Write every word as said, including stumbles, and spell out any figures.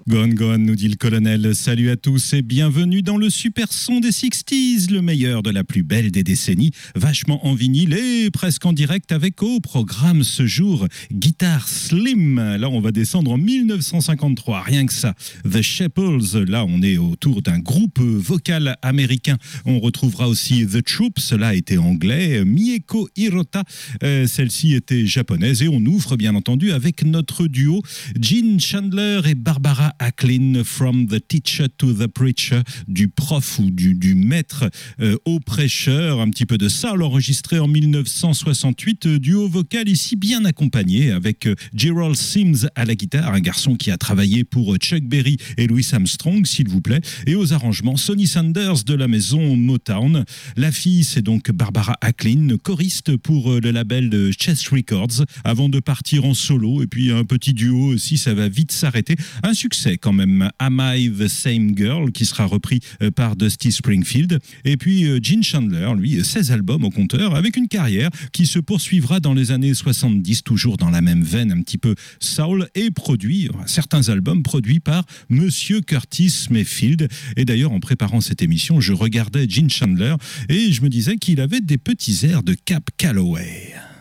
Gone Gone, nous dit le colonel. Salut à tous et bienvenue dans le super son des sixties, le meilleur de la plus belle des décennies, vachement en vinyle et presque en direct avec au programme ce jour, Guitar Slim. Là, on va descendre en mille neuf cent cinquante-trois, rien que ça. The Shepherds, là, on est autour d'un groupe vocal américain. On retrouvera aussi The Troops, cela était anglais. Mieko Hirota, euh, celle-ci était japonaise. Et on ouvre, bien entendu, avec notre duo, Gene Chandler et Barbara Acklin, From the Teacher to the Preacher, du prof ou du, du maître euh, au prêcheur, un petit peu de ça, enregistré en mille neuf cent soixante-huit, euh, duo vocal ici bien accompagné avec euh, Gerald Sims à la guitare, un garçon qui a travaillé pour euh, Chuck Berry et Louis Armstrong, s'il vous plaît, et aux arrangements Sonny Sanders de la maison Motown. La fille, c'est donc Barbara Acklin, choriste pour euh, le label de Chess Records, avant de partir en solo, et puis un petit duo aussi, ça va vite s'arrêter. Un succès quand même, Am I the Same Girl, qui sera repris par Dusty Springfield. Et puis Gene Chandler, lui, seize albums au compteur, avec une carrière qui se poursuivra dans les années soixante-dix, toujours dans la même veine, un petit peu soul, et produit, certains albums produits par Monsieur Curtis Mayfield. Et d'ailleurs, en préparant cette émission, je regardais Gene Chandler et je me disais qu'il avait des petits airs de Cap Calloway.